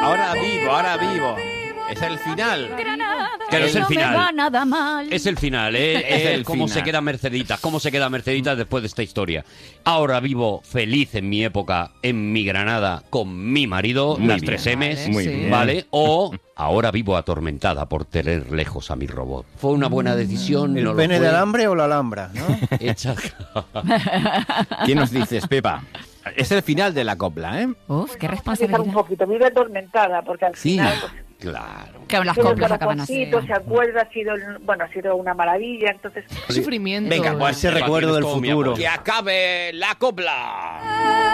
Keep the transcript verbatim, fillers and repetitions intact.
Ahora vivo, ahora vivo. Es el final. Pero es el No me final. va nada mal. Es el final, ¿eh? Es el cómo final. se queda Mercedita, cómo se queda Mercedita después de esta historia. Ahora vivo feliz en mi época, en mi Granada, con mi marido, Muy las bien. tres M's, Vale, Muy sí. bien. ¿vale? O ahora vivo atormentada por tener lejos a mi robot. ¿Fue una buena decisión? ¿El ¿No lo pene fue? de alambre o la alhambra, no? Hecha- ¿Qué nos dices, Pepa? Es el final de la copla, ¿eh? Uf, qué Vamos a responsabilidad. un poquito, vive atormentada, porque al Sí. final... pues, Claro. Que las todo el coplas acaban así. corazoncito, se acuerda, ha sido, bueno, ha sido una maravilla, entonces... Sufrimiento. Venga, pues ese Pepa, recuerdo tienes del todo mi futuro. apoyo. ¡Que acabe la copla!